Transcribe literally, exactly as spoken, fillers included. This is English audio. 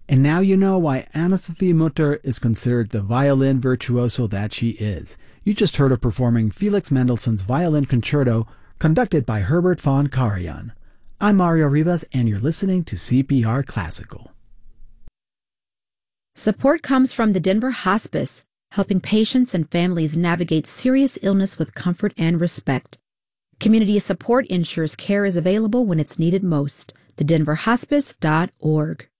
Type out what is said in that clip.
And now you know why Anna-Sophie Mutter is considered the violin virtuoso that she is. You just heard her performing Felix Mendelssohn's Violin Concerto, conducted by Herbert von Karajan. I'm Mario Rivas, and you're listening to C P R Classical. Support comes from the Denver Hospice, helping patients and families navigate serious illness with comfort and respect. Community support ensures care is available when it's needed most. the denver hospice dot org.